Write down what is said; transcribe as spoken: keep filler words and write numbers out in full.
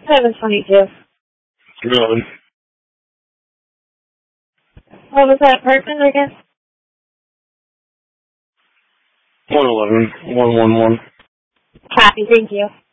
seven twenty-two. Really? What was that person again? one eleven, one one one. Copy, thank you.